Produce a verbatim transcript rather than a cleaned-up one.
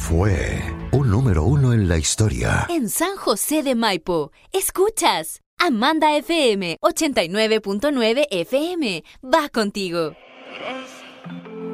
fue un número uno en la historia. En San José de Maipo, escuchas Amanda F M ochenta y nueve punto nueve F M. Va contigo.